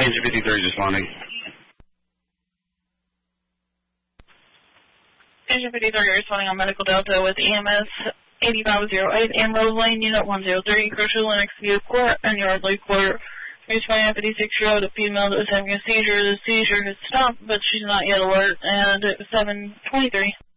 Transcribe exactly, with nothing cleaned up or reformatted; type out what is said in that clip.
Agent fifty-three responding. Agent fifty-three responding on Medical Delta with E M S eighty-five oh eight, Ambrose Lane, Unit one oh three, Crucial Lennox View Court, and Yardley Court. Responding a fifty-six-year-old, a female that was having a seizure. The seizure has stopped, but she's not yet alert, and it was seven twenty-three.